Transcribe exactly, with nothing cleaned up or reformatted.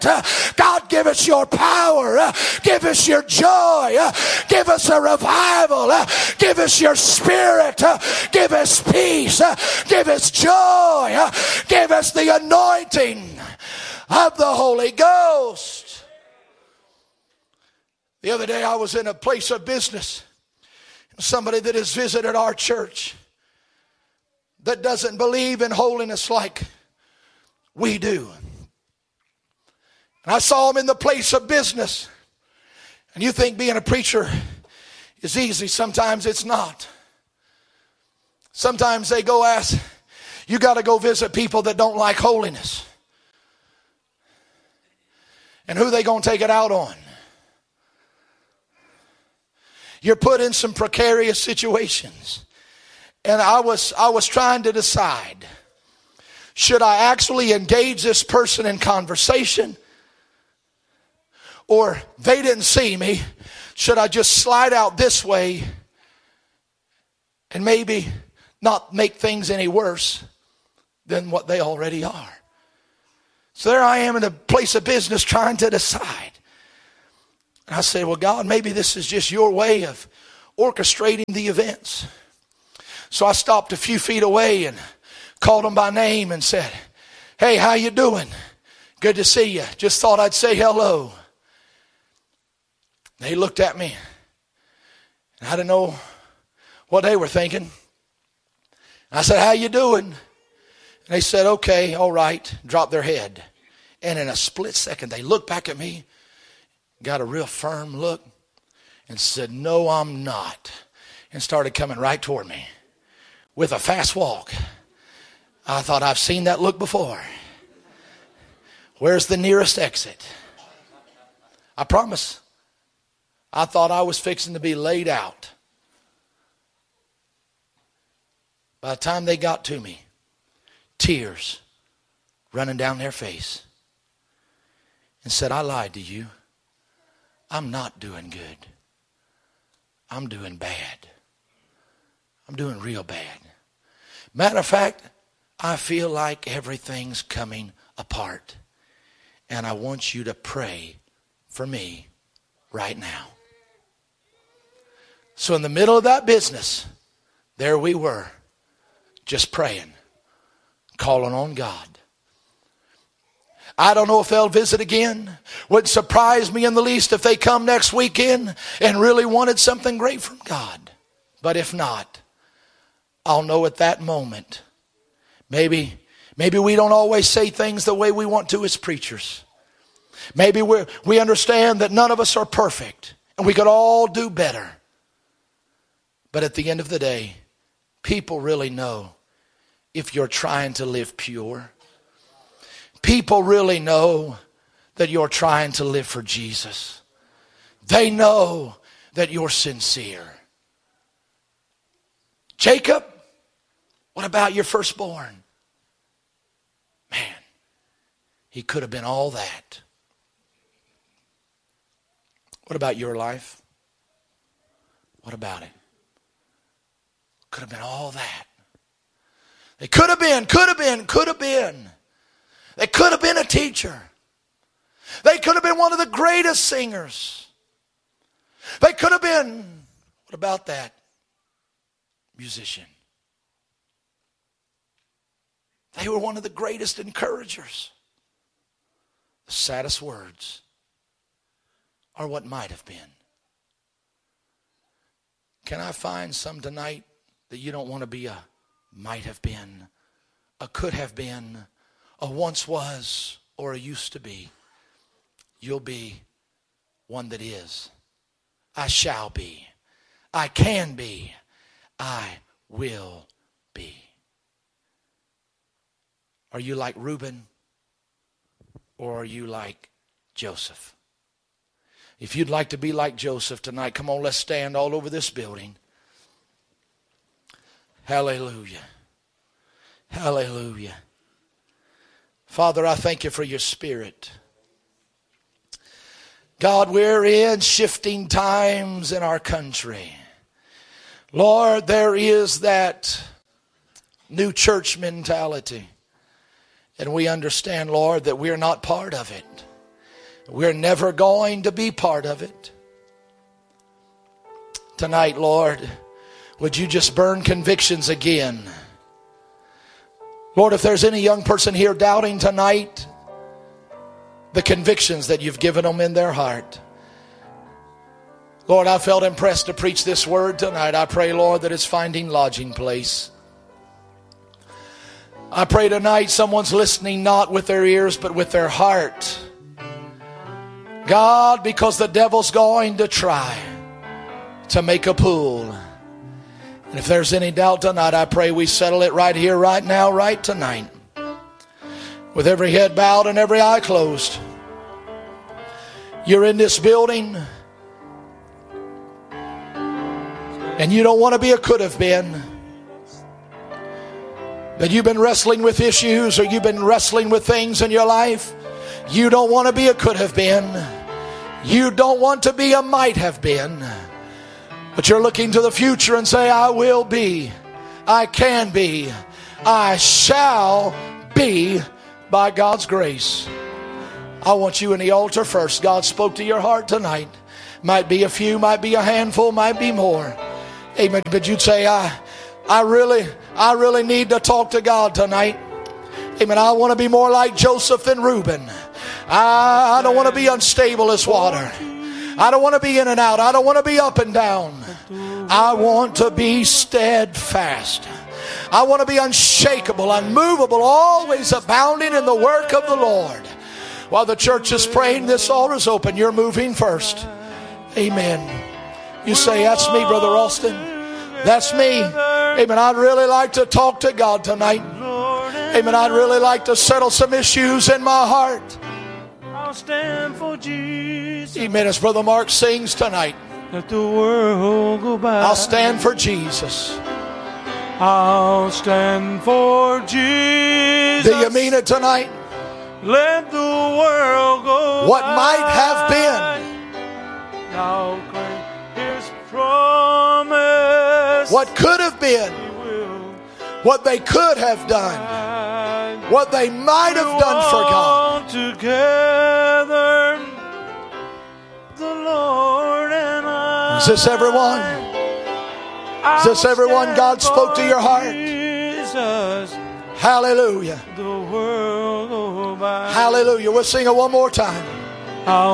God, give us your power. Give us your joy. Give us a revival. Give us your spirit. Give us peace. Give us joy. Give us the anointing of the Holy Ghost. The other day I was in a place of business. Somebody that has visited our church that doesn't believe in holiness like we do. And I saw him in the place of business. And you think being a preacher is easy. Sometimes it's not. Sometimes they go ask, you got to go visit people that don't like holiness. And who they going to take it out on? You're put in some precarious situations. And I was, I was trying to decide, should I actually engage this person in conversation? Or they didn't see me. Should I just slide out this way and maybe not make things any worse than what they already are? So there I am in a place of business trying to decide. And I said, well, God, maybe this is just your way of orchestrating the events. So I stopped a few feet away and called them by name and said, hey, how you doing? Good to see you. Just thought I'd say hello. They looked at me, and I didn't know what they were thinking. I said, how you doing? And they said, okay, all right, dropped their head. And in a split second, they looked back at me, got a real firm look, and said, no, I'm not, and started coming right toward me with a fast walk. I thought, I've seen that look before. Where's the nearest exit? I promise. I thought I was fixing to be laid out. By the time they got to me, tears running down their face, and said, I lied to you. I'm not doing good. I'm doing bad. I'm doing real bad. Matter of fact, I feel like everything's coming apart. And I want you to pray for me right now. So in the middle of that business, there we were, just praying, calling on God. I don't know if they'll visit again. Wouldn't surprise me in the least if they come next weekend and really wanted something great from God. But if not, I'll know at that moment. Maybe, maybe we don't always say things the way we want to as preachers. Maybe we we understand that none of us are perfect and we could all do better. But at the end of the day, people really know if you're trying to live pure. People really know that you're trying to live for Jesus. They know that you're sincere. Jacob, what about your firstborn? Man, he could have been all that. What about your life? What about it? Could have been all that. They could have been, could have been, could have been. They could have been a teacher. They could have been one of the greatest singers. They could have been, what about that? Musician. They were one of the greatest encouragers. The saddest words are what might have been. Can I find some tonight that you don't want to be a might have been, a could have been, a once was, or a used to be? You'll be one that is. I shall be. I can be. I will be. Are you like Reuben, or are you like Joseph? If you'd like to be like Joseph tonight, come on, let's stand all over this building. Hallelujah. Hallelujah. Father, I thank you for your Spirit. God, we're in shifting times in our country. Lord, there is that new church mentality. And we understand, Lord, that we're not part of it. We're never going to be part of it. Tonight, Lord, would you just burn convictions again? Lord, if there's any young person here doubting tonight the convictions that you've given them in their heart, Lord, I felt impressed to preach this word tonight. I pray, Lord, that it's finding lodging place. I pray tonight someone's listening not with their ears but with their heart. God, because the devil's going to try to make a pool. And if there's any doubt tonight, I pray we settle it right here, right now, right tonight. With every head bowed and every eye closed. You're in this building and you don't want to be a could have been. That you've been wrestling with issues or you've been wrestling with things in your life. You don't want to be a could have been. You don't want to be a might have been. But you're looking to the future and say, I will be, I can be, I shall be by God's grace. I want you in the altar first. God spoke to your heart tonight. Might be a few, might be a handful, might be more. Amen. But you'd say, I, I really, I really need to talk to God tonight. Amen. I want to be more like Joseph and Reuben. I, I don't want to be unstable as water. I don't want to be in and out. I don't want to be up and down. I want to be steadfast. I want to be unshakable, unmovable, always abounding in the work of the Lord. While the church is praying, this altar is open. You're moving first. Amen. You say, that's me, Brother Ralston. That's me. Amen. I'd really like to talk to God tonight. Amen. I'd really like to settle some issues in my heart. I'll stand for Jesus. Amen. As Brother Mark sings tonight. Let the world go by. I'll stand for Jesus. I'll stand for Jesus. Do you mean it tonight? Let the world go What by. might have been. Now claim His promise. What could have been. What they could have done. What they might have done for God. Together, the Lord and I. Is this everyone? Is this everyone God spoke to your heart? Jesus, hallelujah. the world go by. Hallelujah. We'll sing it one more time. I'll